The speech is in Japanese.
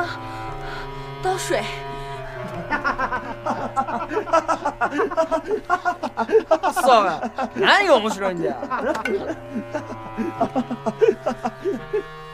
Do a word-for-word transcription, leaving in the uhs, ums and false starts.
啊，倒水。 嫂子，俺用不着你。